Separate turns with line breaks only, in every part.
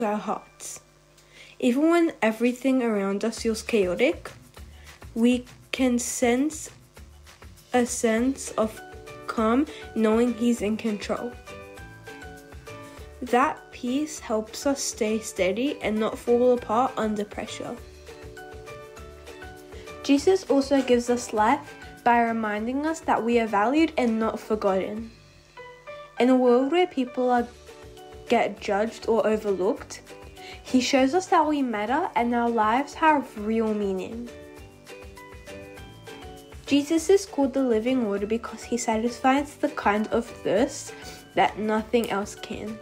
our hearts. Even when everything around us feels chaotic, we can sense a sense of calm knowing He's in control. That peace helps us stay steady and not fall apart under pressure. Jesus also gives us life by reminding us that we are valued and not forgotten. In a world where people get judged or overlooked, He shows us that we matter and our lives have real meaning. Jesus is called the living water because He satisfies the kind of thirst that nothing else can.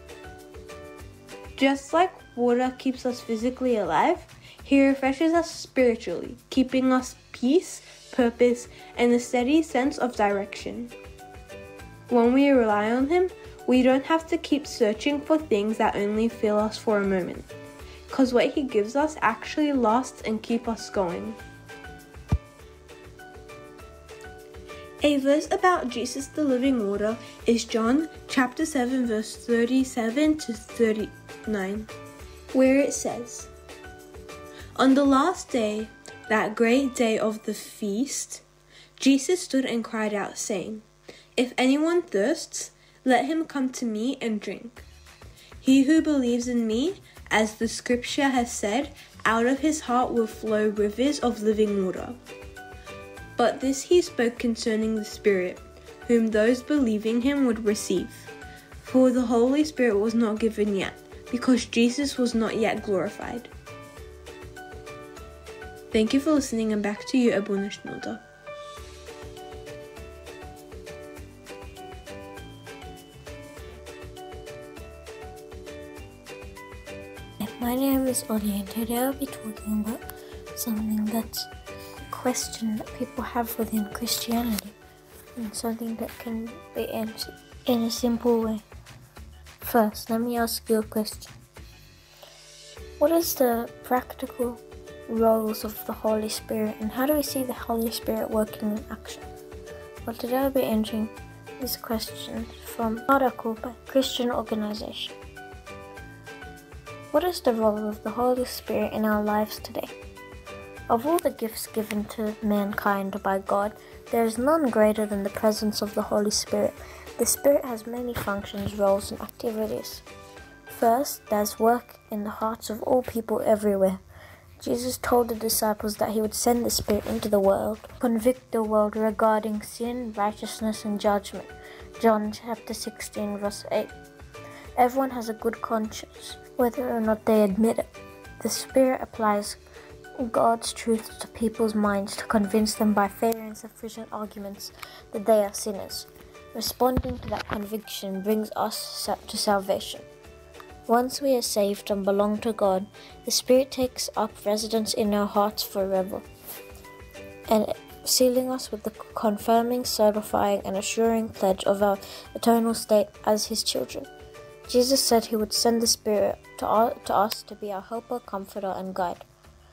Just like water keeps us physically alive, He refreshes us spiritually, keeping us peace, purpose, and a steady sense of direction. When we rely on Him, we don't have to keep searching for things that only fill us for a moment, because what He gives us actually lasts and keep us going. A verse about Jesus the living water is John chapter 7 verse 37 to 39, where it says, "On the last day, that great day of the feast, Jesus stood and cried out, saying, 'If anyone thirsts, let him come to me and drink. He who believes in me, as the scripture has said, out of his heart will flow rivers of living water.' But this He spoke concerning the Spirit, whom those believing Him would receive. For the Holy Spirit was not given yet, because Jesus was not yet glorified." Thank you for listening, and back to you, Abuna Schnulder.
My name is Ollie, and today I'll be talking about something that's a question that people have within Christianity, and something that can be answered in a simple way. First, let me ask you a question. What is the practical roles of the Holy Spirit, and how do we see the Holy Spirit working in action? Well, today I'll be answering this question from an article by a Christian organization. What is the role of the Holy Spirit in our lives today? Of all the gifts given to mankind by God, there is none greater than the presence of the Holy Spirit. The Spirit has many functions, roles, and activities. First, there's work in the hearts of all people everywhere. Jesus told the disciples that He would send the Spirit into the world, convict the world regarding sin, righteousness, and judgment. John chapter 16, verse 8. Everyone has a good conscience, whether or not they admit it. The Spirit applies God's truth to people's minds to convince them by fair and sufficient arguments that they are sinners. Responding to that conviction brings us to salvation. Once we are saved and belong to God, the Spirit takes up residence in our hearts forever, and sealing us with the confirming, certifying, and assuring pledge of our eternal state as His children. Jesus said He would send the Spirit to us to be our helper, comforter, and guide.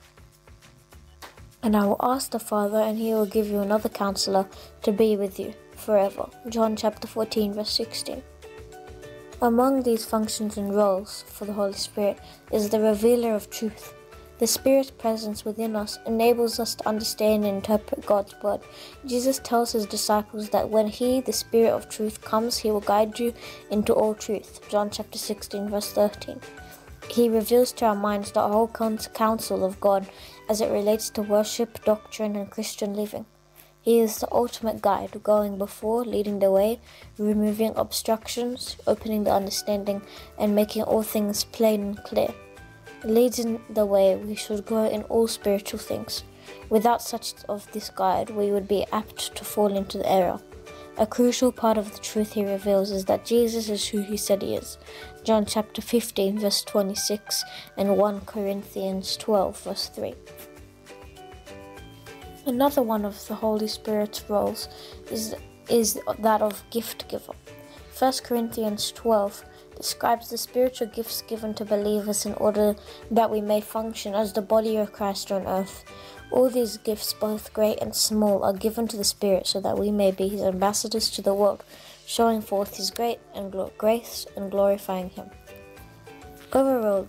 And I will ask the Father, and He will give you another counselor to be with you forever. John chapter 14, verse 16. Among these functions and roles for the Holy Spirit is the revealer of truth. The Spirit's presence within us enables us to understand and interpret God's word. Jesus tells His disciples that when He, the Spirit of truth, comes, He will guide you into all truth. John chapter 16, verse 13. He reveals to our minds the whole counsel of God as it relates to worship, doctrine, and Christian living. He is the ultimate guide, going before, leading the way, removing obstructions, opening the understanding, and making all things plain and clear. Leading the way, we should grow in all spiritual things. Without such of this guide, we would be apt to fall into the error. A crucial part of the truth He reveals is that Jesus is who He said He is. John chapter 15, verse 26, and 1 Corinthians 12, verse 3. Another one of the Holy Spirit's roles is that of gift giver. 1 Corinthians 12 describes the spiritual gifts given to believers in order that we may function as the body of Christ on earth. All these gifts, both great and small, are given to the Spirit so that we may be His ambassadors to the world, showing forth His grace and glorifying Him. Overruled